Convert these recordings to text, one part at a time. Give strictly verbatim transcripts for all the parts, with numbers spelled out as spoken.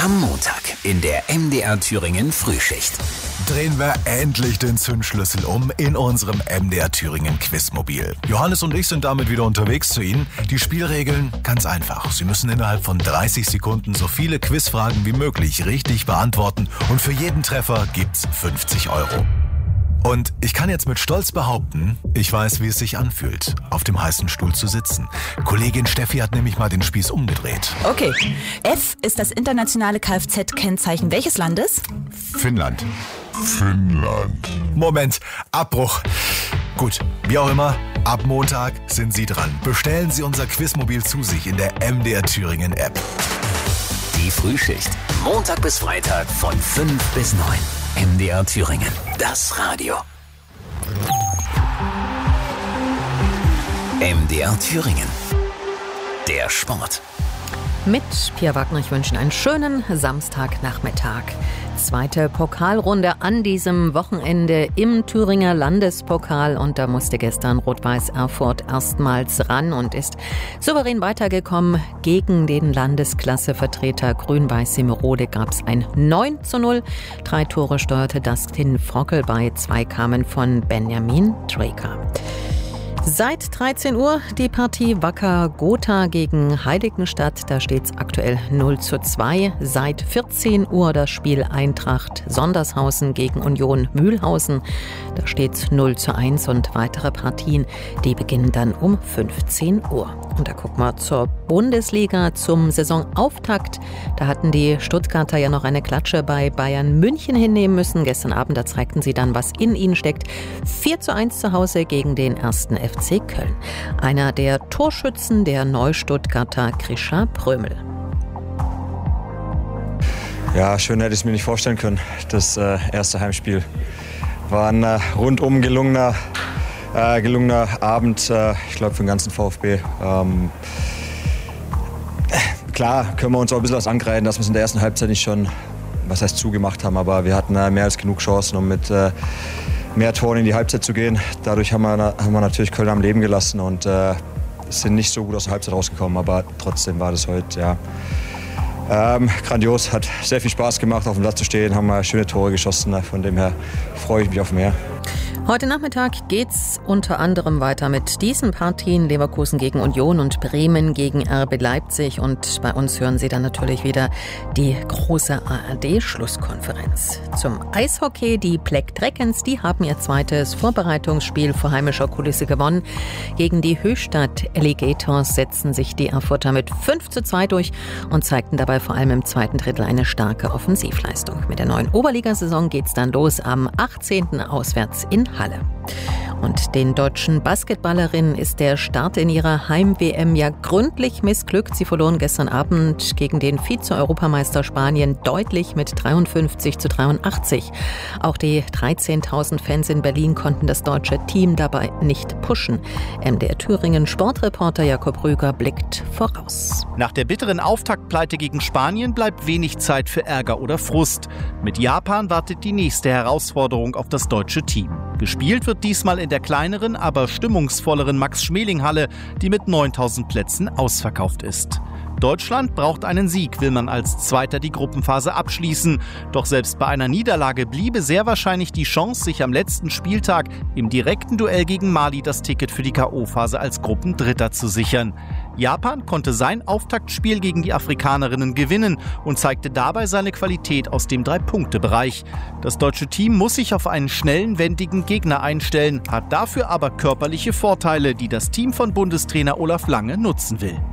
Am Montag in der M D R Thüringen Frühschicht drehen wir endlich den Zündschlüssel um in unserem M D R Thüringen Quizmobil. Johannes und ich sind damit wieder unterwegs zu Ihnen. Die Spielregeln ganz einfach. Sie müssen innerhalb von dreißig Sekunden so viele Quizfragen wie möglich richtig beantworten und für jeden Treffer gibt's fünfzig Euro. Und ich kann jetzt mit Stolz behaupten, ich weiß, wie es sich anfühlt, auf dem heißen Stuhl zu sitzen. Kollegin Steffi hat nämlich mal den Spieß umgedreht. Okay. F ist das internationale Kfz-Kennzeichen welches Landes? Finnland. Finnland. Moment, Abbruch. Gut, wie auch immer, ab Montag sind Sie dran. Bestellen Sie unser Quizmobil zu sich in der M D R Thüringen App. Die Frühschicht. Montag bis Freitag von fünf bis neun. M D R Thüringen. Das Radio. M D R Thüringen. Der Sport. Mit Pia Wagner, ich wünsche einen schönen Samstagnachmittag. Zweite Pokalrunde an diesem Wochenende im Thüringer Landespokal und da musste gestern Rot-Weiß Erfurt erstmals ran und ist souverän weitergekommen. Gegen den Landesklassevertreter Grün-Weiß Semerode gab es ein neun zu null. Drei Tore steuerte Dustin Frockel bei, zwei kamen von Benjamin Dreker. Seit dreizehn Uhr die Partie Wacker Gotha gegen Heiligenstadt. Da steht es aktuell null zu zwei. Seit vierzehn Uhr das Spiel Eintracht Sondershausen gegen Union Mühlhausen. Da steht es null zu eins und weitere Partien, die beginnen dann um fünfzehn Uhr. Und da gucken wir zur Bundesliga, zum Saisonauftakt. Da hatten die Stuttgarter ja noch eine Klatsche bei Bayern München hinnehmen müssen. Gestern Abend, da zeigten sie dann, was in ihnen steckt. vier zu eins zu Hause gegen den ersten F C Köln. Einer der Torschützen, der Neustuttgarter Grisha Prömel. Ja, schön hätte ich es mir nicht vorstellen können. Das äh, erste Heimspiel war ein äh, rundum gelungener, äh, gelungener Abend, äh, ich glaube für den ganzen VfB. Ähm, klar können wir uns auch ein bisschen was angreifen, dass wir es in der ersten Halbzeit nicht schon, was heißt zugemacht haben, aber wir hatten äh, mehr als genug Chancen, um mit äh, mehr Toren in die Halbzeit zu gehen. Dadurch haben wir, haben wir natürlich Köln am Leben gelassen und äh, sind nicht so gut aus der Halbzeit rausgekommen, aber trotzdem war das heute ja, ähm, grandios. Hat sehr viel Spaß gemacht, auf dem Platz zu stehen, haben wir schöne Tore geschossen, von dem her freue ich mich auf mehr. Heute Nachmittag geht's unter anderem weiter mit diesen Partien: Leverkusen gegen Union und Bremen gegen R B Leipzig. Und bei uns hören Sie dann natürlich wieder die große A R D-Schlusskonferenz. Zum Eishockey, die Black Dragons, die haben ihr zweites Vorbereitungsspiel vor heimischer Kulisse gewonnen. Gegen die Höchstadt Alligators setzten sich die Erfurter mit fünf zu zwei durch und zeigten dabei vor allem im zweiten Drittel eine starke Offensivleistung. Mit der neuen Oberligasaison geht's dann los am achtzehnten auswärts in Halle. Und den deutschen Basketballerinnen ist der Start in ihrer Heim-W M ja gründlich missglückt. Sie verloren gestern Abend gegen den Vize-Europameister Spanien deutlich mit dreiundfünfzig zu dreiundachtzig. Auch die dreizehntausend Fans in Berlin konnten das deutsche Team dabei nicht pushen. M D R Thüringen Sportreporter Jakob Rüger blickt voraus. Nach der bitteren Auftaktpleite gegen Spanien bleibt wenig Zeit für Ärger oder Frust. Mit Japan wartet die nächste Herausforderung auf das deutsche Team. Gespielt wird diesmal in der kleineren, aber stimmungsvolleren Max-Schmeling-Halle, die mit neuntausend Plätzen ausverkauft ist. Deutschland braucht einen Sieg, will man als Zweiter die Gruppenphase abschließen. Doch selbst bei einer Niederlage bliebe sehr wahrscheinlich die Chance, sich am letzten Spieltag im direkten Duell gegen Mali das Ticket für die K O-Phase als Gruppendritter zu sichern. Japan konnte sein Auftaktspiel gegen die Afrikanerinnen gewinnen und zeigte dabei seine Qualität aus dem Drei-Punkte-Bereich. Das deutsche Team muss sich auf einen schnellen, wendigen Gegner einstellen, hat dafür aber körperliche Vorteile, die das Team von Bundestrainer Olaf Lange nutzen will.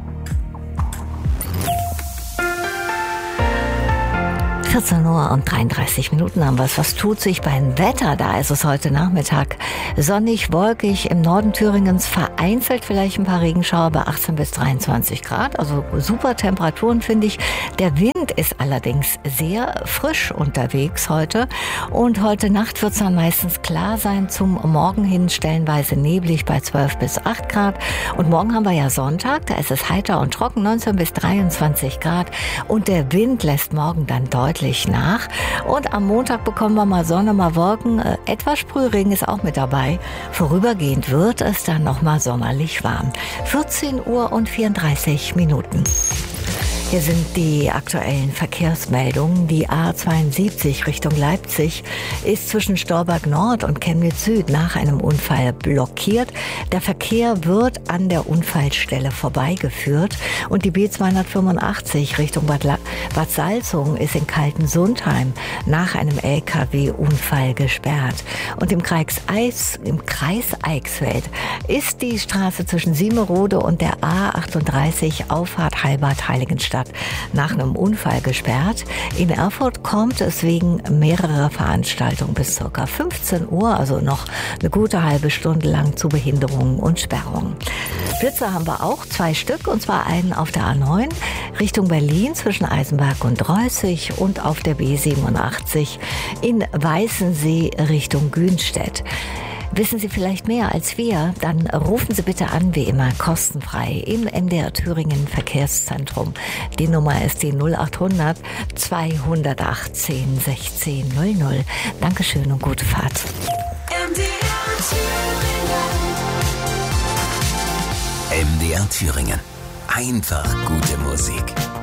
vierzehn Uhr und dreiunddreißig Minuten haben wir es. Was tut sich beim Wetter? Da ist es heute Nachmittag sonnig, wolkig, im Norden Thüringens vereinzelt vielleicht ein paar Regenschauer bei achtzehn bis dreiundzwanzig Grad. Also super Temperaturen, finde ich. Der Wind ist allerdings sehr frisch unterwegs heute. Und heute Nacht wird es dann meistens klar sein, zum Morgen hin stellenweise neblig bei zwölf bis acht Grad. Und morgen haben wir ja Sonntag, da ist es heiter und trocken, neunzehn bis dreiundzwanzig Grad. Und der Wind lässt morgen dann deutlich nach. Und am Montag bekommen wir mal Sonne, mal Wolken. Äh, etwas Sprühregen ist auch mit dabei. Vorübergehend wird es dann noch mal sommerlich warm. vierzehn Uhr und vierunddreißig Minuten. Hier sind die aktuellen Verkehrsmeldungen. Die A zweiundsiebzig Richtung Leipzig ist zwischen Storberg Nord und Chemnitz Süd nach einem Unfall blockiert. Der Verkehr wird an der Unfallstelle vorbeigeführt. Und die B zweihundertfünfundachtzig Richtung Bad, La- Bad Salzungen ist in Kaltensundheim nach einem L K W-Unfall gesperrt. Und im Kreis, Eis, im Kreis Eichsfeld ist die Straße zwischen Siemerode und der A achtunddreißig Auffahrt Heilbad-Heiligenstadt nach einem Unfall gesperrt. In Erfurt kommt es wegen mehrerer Veranstaltungen bis ca. fünfzehn Uhr, also noch eine gute halbe Stunde lang, zu Behinderungen und Sperrungen. Blitze haben wir auch, zwei Stück, und zwar einen auf der A neun Richtung Berlin zwischen Eisenberg und Dreußig und auf der B siebenundachtzig in Weißensee Richtung Günstedt. Wissen Sie vielleicht mehr als wir? Dann rufen Sie bitte an, wie immer, kostenfrei im M D R Thüringen Verkehrszentrum. Die Nummer ist die null achthundert zweihundertachtzehn sechzehn null null. Dankeschön und gute Fahrt. M D R Thüringen. M D R Thüringen. Einfach gute Musik.